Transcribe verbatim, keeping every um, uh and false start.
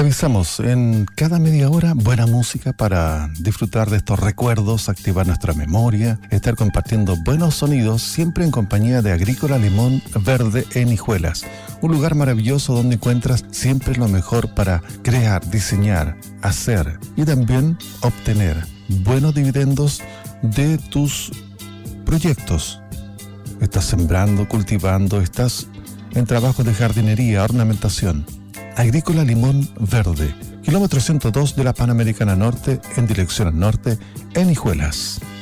Revisamos en cada media hora buena música para disfrutar de estos recuerdos, activar nuestra memoria, estar compartiendo buenos sonidos, siempre en compañía de Agrícola Limón Verde en Hijuelas. Un lugar maravilloso donde encuentras siempre lo mejor para crear, diseñar, hacer y también obtener buenos dividendos de tus proyectos. Estás sembrando, cultivando, estás en trabajos de jardinería, ornamentación. Agrícola Limón Verde, kilómetro ciento dos de la Panamericana Norte, en dirección al norte, en Hijuelas.